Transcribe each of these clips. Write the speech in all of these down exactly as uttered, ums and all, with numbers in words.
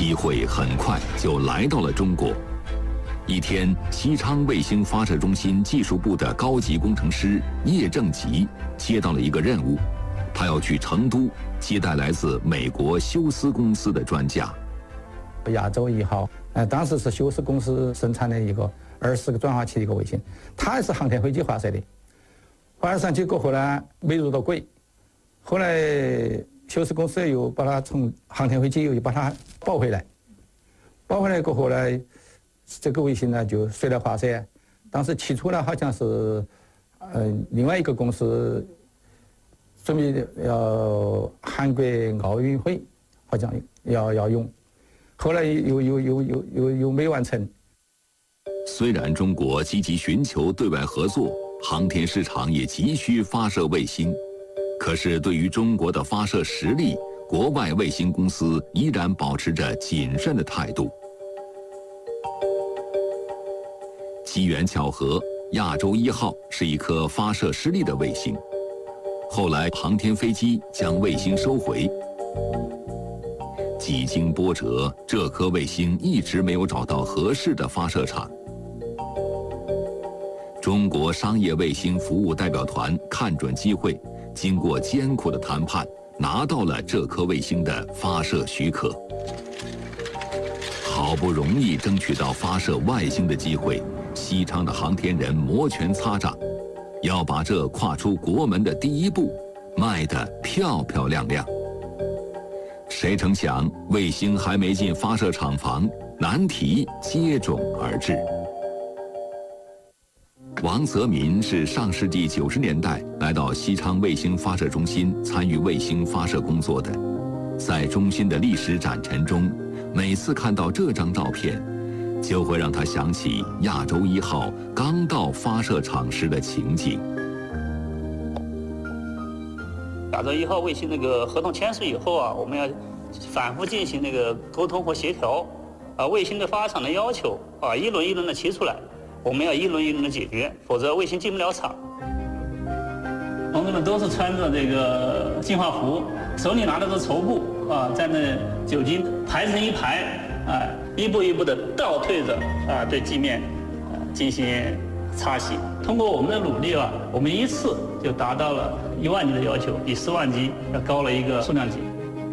机会很快就来到了中国。一天，西昌卫星发射中心技术部的高级工程师叶正吉接到了一个任务，他要去成都接待来自美国休斯公司的专家。 亚洲一号，呃，当时是休斯公司生产的一个二十个转化器的一个卫星，它也是航天飞机发射的，发射上去过后呢，没入到轨，后来休斯公司又把它从航天飞机又把它抱回来，抱回来过后呢，这个卫星呢就随了发射。当时起初呢好像是，呃，另外一个公司准备要韩国奥运会，好像要要用，后来又又又又又又没完成。 虽然中国积极寻求对外合作，航天市场也急需发射卫星，可是对于中国的发射实力，国外卫星公司依然保持着谨慎的态度。机缘巧合，亚洲一号是一颗发射失利的卫星，后来航天飞机将卫星收回。几经波折，这颗卫星一直没有找到合适的发射场。中国商业卫星服务代表团看准机会，经过艰苦的谈判，拿到了这颗卫星的发射许可。好不容易争取到发射外星的机会，西昌的航天人摩拳擦掌，要把这跨出国门的第一步迈得漂漂亮亮。谁成想，卫星还没进发射厂房，难题接踵而至。王泽民是上世纪九十年代来到西昌卫星发射中心参与卫星发射工作的，在中心的历史展陈中，每次看到这张照片，就会让他想起亚洲一号刚到发射场时的情景。 亚洲一号卫星那个合同签署以后啊，我们要反复进行那个沟通和协调，啊，卫星的发场的要求啊，一轮一轮的提出来，我们要一轮一轮的解决，否则卫星进不了场。同志们都是穿着这个进化服，手里拿着个绸布啊，在那酒精排成一排啊，一步一步的倒退着啊，对地面啊进行擦洗。通过我们的努力啊，我们一次就达到了一万级的要求，比四万级要高了一个数量级。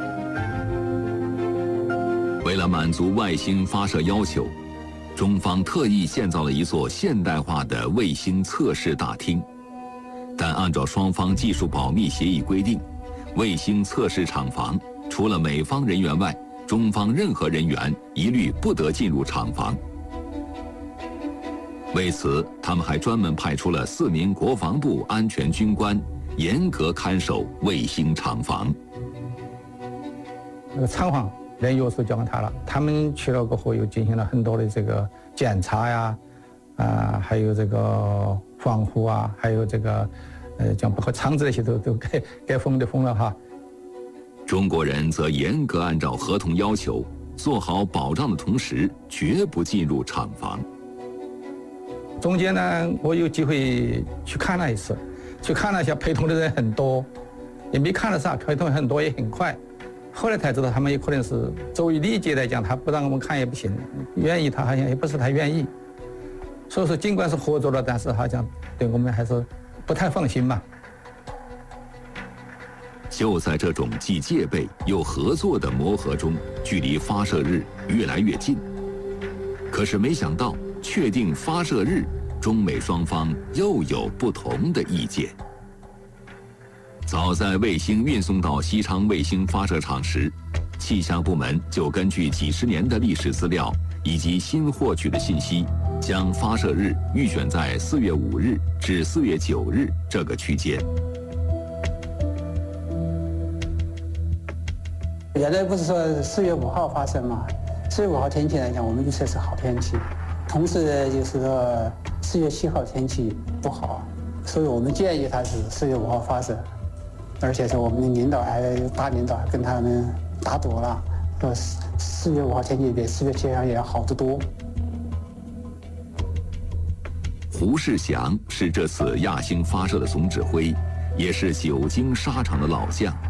为了满足外星发射要求，中方特意建造了一座现代化的卫星测试大厅，但按照双方技术保密协议规定，卫星测试厂房除了美方人员外，中方任何人员一律不得进入厂房。为此，他们还专门派出了四名国防部安全军官，严格看守卫星厂房。 那个厂房连钥匙交给他了，他们去了过后又进行了很多的这个检查呀，啊，还有这个防护啊，还有这个，呃，将包括厂子那些都都给给封的封了哈。 中国人则严格按照合同要求，做好保障的同时，绝不进入厂房。 中间呢，我有机会去看了一次，去看了一下，陪同的人很多，也没看了啥，陪同很多也很快。后来才知道，他们也可能是作为礼节来讲，他不让我们看也不行，愿意他好像也不是太愿意。所以说，尽管是合作了，但是好像对我们还是不太放心嘛。 就在这种既戒备又合作的磨合中，距离发射日越来越近。可是没想到，确定发射日，中美双方又有不同的意见。早在卫星运送到西昌卫星发射场时，气象部门就根据几十年的历史资料以及新获取的信息，将发射日预选在四月五日至四月九日这个区间。 原来不是说四月五号发射吗？四月五号天气来讲，我们预测是好天气，同时就是说四月七号天气不好，所以我们建议他是四月五号发射。而且是我们的领导还大领导还跟他们打赌了，说四月五号天气比四月七号也要好得多。 胡世祥是这次亚星发射的总指挥，也是久经沙场的老将。